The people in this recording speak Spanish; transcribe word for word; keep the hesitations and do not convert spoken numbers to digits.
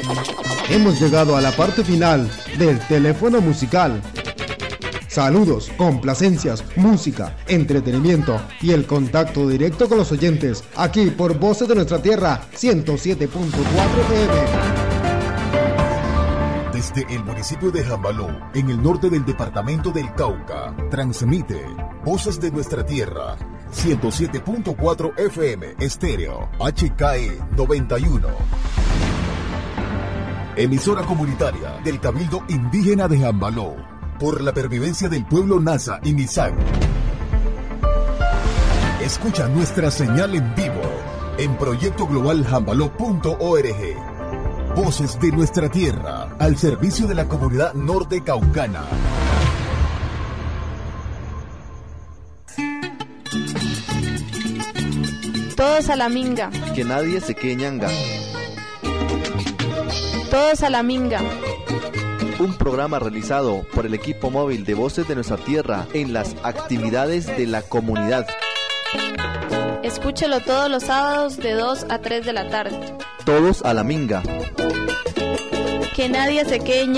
Hemos llegado a la parte final del teléfono musical. Saludos, complacencias, música, entretenimiento y el contacto directo con los oyentes, aquí por Voces de Nuestra Tierra, ciento siete punto cuatro F M. Desde el municipio de Jambaló, en el norte del departamento del Cauca, transmite Voces de Nuestra Tierra, ciento siete punto cuatro F M, estéreo, H K E noventa y uno. Emisora comunitaria del Cabildo Indígena de Jambaló, por la pervivencia del pueblo Nasa y Nizag. Escucha nuestra señal en vivo en proyecto global jambaló punto org. Voces de Nuestra Tierra, al servicio de la comunidad norte caucana. Todos a la minga. Que nadie se quede ñanga. Todos a la minga. Un programa realizado por el equipo móvil de Voces de Nuestra Tierra en las actividades de la comunidad. Escúchelo todos los sábados de dos a tres de la tarde. Todos a la minga. Que nadie se quede